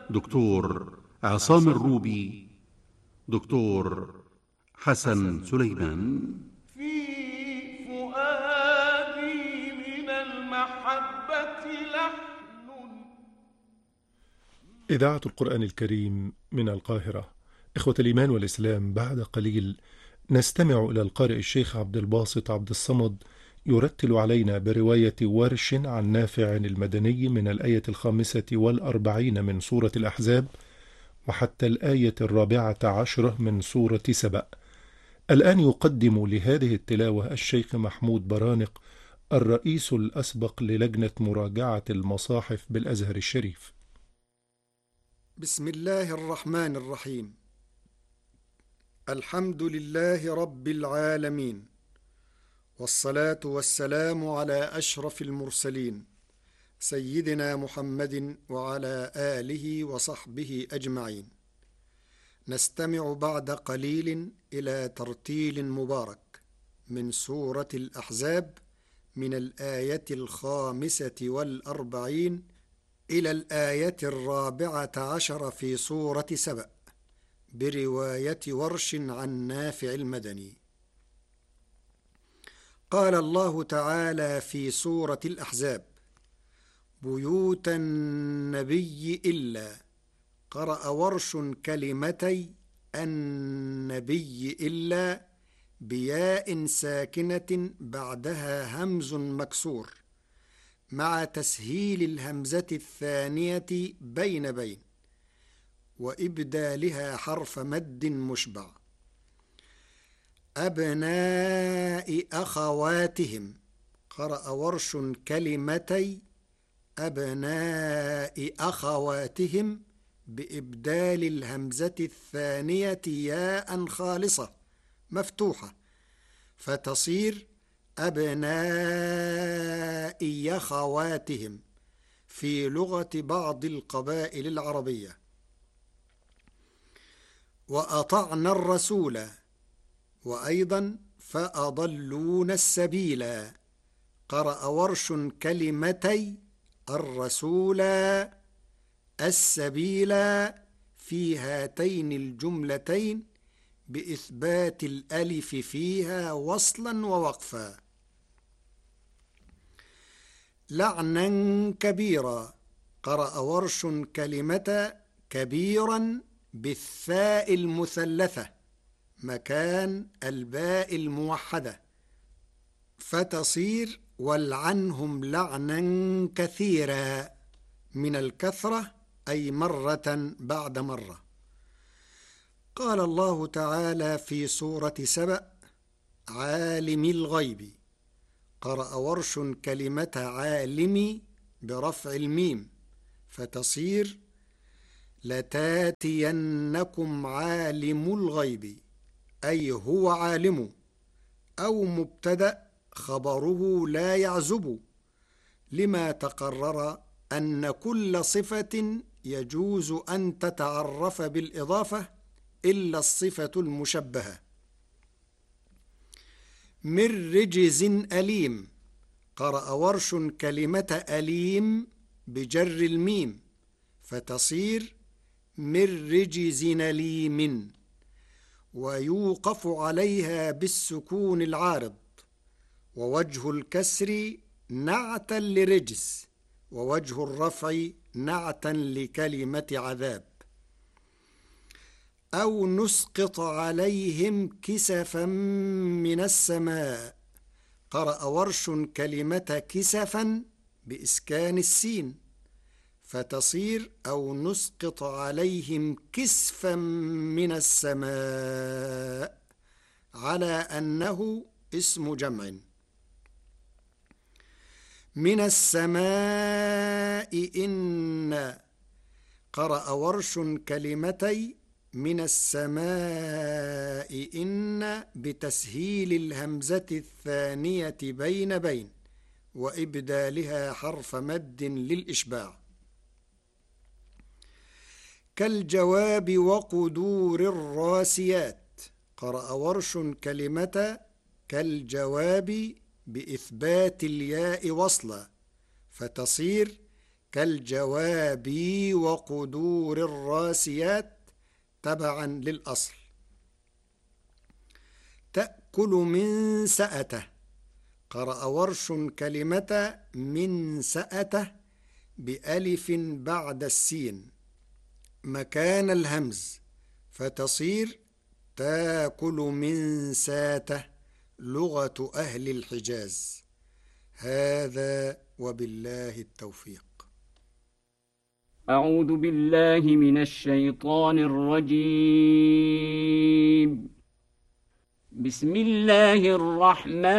دكتور عصام الروبي، دكتور حسن سليمان. في فؤادي من المحبة لحن. إذاعة القرآن الكريم من القاهرة. إخوة الإيمان والإسلام، بعد قليل نستمع إلى القارئ الشيخ عبد الباسط عبد الصمد يرتل علينا برواية ورش عن نافع المدني من الآية 45 من سورة الأحزاب وحتى الآية 14 من سورة سبأ. الآن يقدم لهذه التلاوة الشيخ محمود برانق، الرئيس الأسبق للجنة مراجعة المصاحف بالأزهر الشريف. بسم الله الرحمن الرحيم. الحمد لله رب العالمين، والصلاة والسلام على أشرف المرسلين سيدنا محمد وعلى آله وصحبه أجمعين. نستمع بعد قليل إلى ترتيل مبارك من سورة الأحزاب من الآية 45 إلى الآية 14 في سورة سبأ برواية ورش عن نافع المدني. قال الله تعالى في سورة الأحزاب: بيوت النبي إلا. قرأ ورش كلمتي النبي إلا بياء ساكنة بعدها همز مكسور مع تسهيل الهمزة الثانية بين وإبدالها حرف مد مشبع. أبناء أخواتهم. قرأ ورش كلمتي أبناء أخواتهم بإبدال الهمزة الثانية ياء خالصة مفتوحة فتصير أبناء أخواتهم في لغة بعض القبائل العربية. وأطعنا الرسول. وأيضا فأضلون السبيل. قرأ ورش كلمتي الرسول السبيل في هاتين الجملتين بإثبات الألف فيها وصلا ووقفا. لعنا كبيرا. قرأ ورش كلمة كبيرا بالثاء المثلثة مكان الباء الموحدة فتصير والعنهم لعنا كثيرا من الكثرة أي مرة بعد مرة. قال الله تعالى في سورة سبأ: عالم الغيب. قرأ ورش كلمة عالم برفع الميم فتصير لتاتينكم عالم الغيب أي هو عالم، أو مبتدأ خبره لا يعزب، لما تقرر أن كل صفة يجوز أن تتعرف بالإضافة إلا الصفة المشبهة. من رجز أليم. قرأ ورش كلمة أليم بجر الميم فتصير من رجز أليم، ويوقف عليها بالسكون العارض، ووجه الكسر نعتا لرجز، ووجه الرفع نعتا لكلمة عذاب. أو نسقط عليهم كسفا من السماء. قرأ ورش كلمة كسفا بإسكان السين فتصير أو نسقط عليهم كسفا من السماء على أنه اسم جمع. من السماء إن. قرأ ورش كلمتي من السماء إن بتسهيل الهمزة الثانية بين وإبدالها حرف مد للإشباع. كالجواب وقدور الراسيات. قرأ ورش كلمة كالجواب بإثبات الياء وصلا فتصير كالجواب وقدور الراسيات تبعا للأصل. تأكل من سأته، قرأ ورش كلمة من سأته بألف بعد السين مكان الهمز، فتصير تاكل من ساته لغة أهل الحجاز. هذا وبالله التوفيق. أعوذ بالله من الشيطان الرجيم. بسم الله الرحمن